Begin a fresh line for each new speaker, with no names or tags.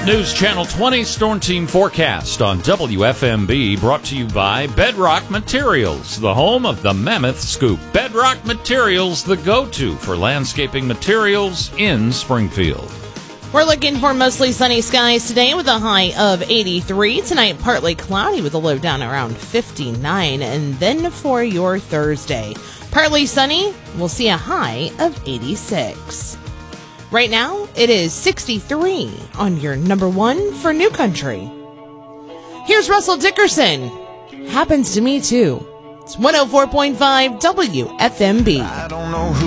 News Channel 20 Storm Team Forecast on WFMB, brought to you by Bedrock Materials, the home of the Mammoth Scoop. Bedrock Materials, the go-to for landscaping materials in Springfield.
We're looking for mostly sunny skies today with a high of 83. Tonight, partly cloudy with a low down around 59. And then for your Thursday, partly sunny, we'll see a high of 86. Right now, it is 63 on your number one for New Country. Here's Russell Dickerson. Happens to me, too. It's 104.5 WFMB.